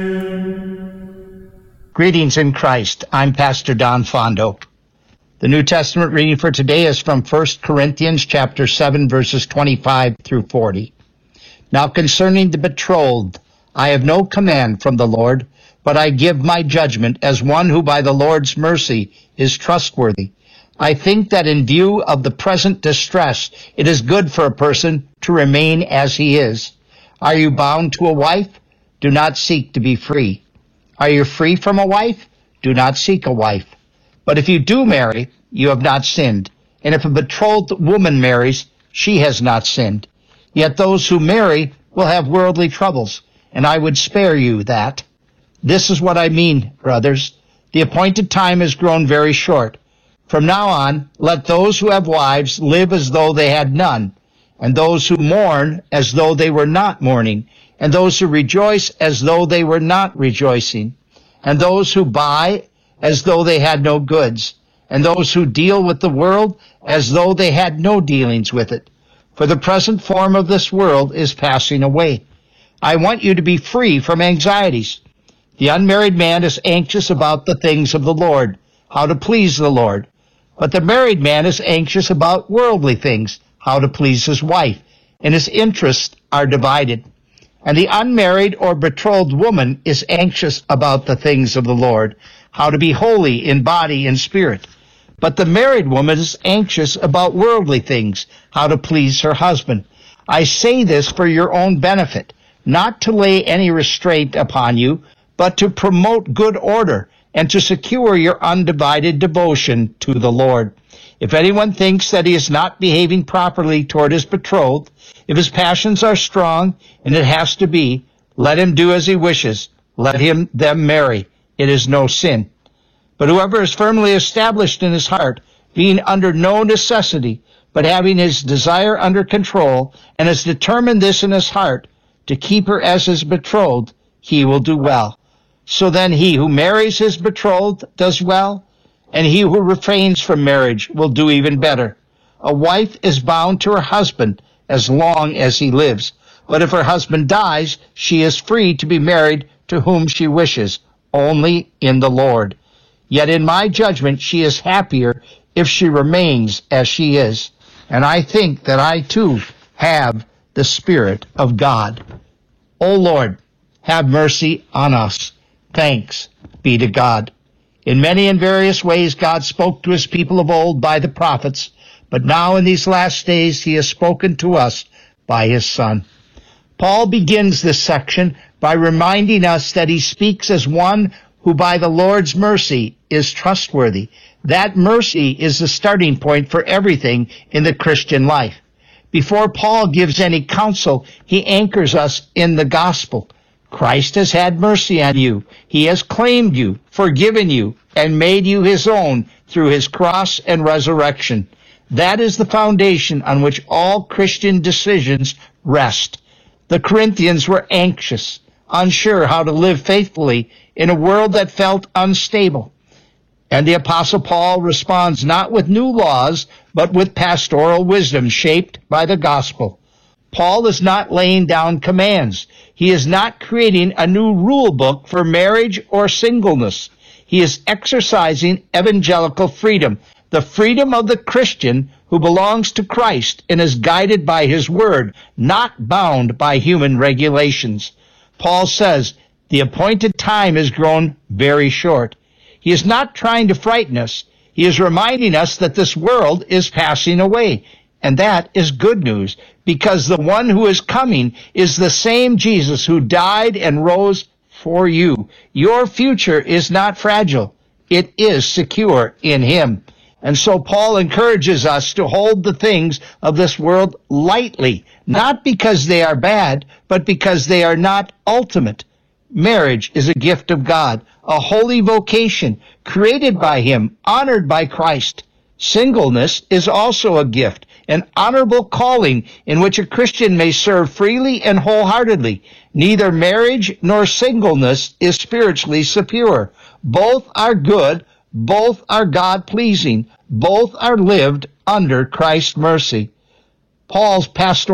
Greetings in Christ. I'm Pastor Don Fondo. The New Testament reading for today is from 1 Corinthians chapter 7, verses 25 through 40. Now concerning the betrothed, I have no command from the Lord, but I give my judgment as one who by the Lord's mercy is trustworthy. I think that in view of the present distress, it is good for a person to remain as he is. Are you bound to a wife? Do not seek to be free. Are you free from a wife? Do not seek a wife. But if you do marry, you have not sinned. And if a betrothed woman marries, she has not sinned. Yet those who marry will have worldly troubles, and I would spare you that. This is what I mean, brothers. The appointed time has grown very short. From now on, let those who have wives live as though they had none, and those who mourn as though they were not mourning, and those who rejoice as though they were not rejoicing, and those who buy as though they had no goods, and those who deal with the world as though they had no dealings with it. For the present form of this world is passing away. I want you to be free from anxieties. The unmarried man is anxious about the things of the Lord, how to please the Lord. But the married man is anxious about worldly things, how to please his wife, and his interests are divided. And the unmarried or betrothed woman is anxious about the things of the Lord, how to be holy in body and spirit. But the married woman is anxious about worldly things, how to please her husband. I say this for your own benefit, not to lay any restraint upon you, but to promote good order and to secure your undivided devotion to the Lord. If anyone thinks that he is not behaving properly toward his betrothed, if his passions are strong, and it has to be, let him do as he wishes. Let them marry. It is no sin. But whoever is firmly established in his heart, being under no necessity, but having his desire under control, and has determined this in his heart, to keep her as his betrothed, he will do well. So then he who marries his betrothed does well, and he who refrains from marriage will do even better. A wife is bound to her husband as long as he lives. But if her husband dies, she is free to be married to whom she wishes, only in the Lord. Yet in my judgment she is happier if she remains as she is. And I think that I too have the Spirit of God. O Lord, have mercy on us. Thanks be to God. In many and various ways God spoke to his people of old by the prophets, but now in these last days he has spoken to us by his Son. Paul begins this section by reminding us that he speaks as one who by the Lord's mercy is trustworthy. That mercy is the starting point for everything in the Christian life. Before Paul gives any counsel, he anchors us in the gospel. Christ has had mercy on you. He has claimed you, forgiven you, and made you his own through his cross and resurrection. That is the foundation on which all Christian decisions rest. The Corinthians were anxious, unsure how to live faithfully in a world that felt unstable. And the Apostle Paul responds not with new laws, but with pastoral wisdom shaped by the gospel. Paul is not laying down commands. He is not creating a new rule book for marriage or singleness. He is exercising evangelical freedom, the freedom of the Christian who belongs to Christ and is guided by his word, not bound by human regulations. Paul says, the appointed time has grown very short. He is not trying to frighten us. He is reminding us that this world is passing away. And that is good news, because the one who is coming is the same Jesus who died and rose for you. Your future is not fragile. It is secure in him. And so Paul encourages us to hold the things of this world lightly, not because they are bad, but because they are not ultimate. Marriage is a gift of God, a holy vocation created by him, honored by Christ. Singleness is also a gift, an honorable calling in which a Christian may serve freely and wholeheartedly. Neither marriage nor singleness is spiritually superior. Both are good, both are God-pleasing, both are lived under Christ's mercy. Paul's pastoral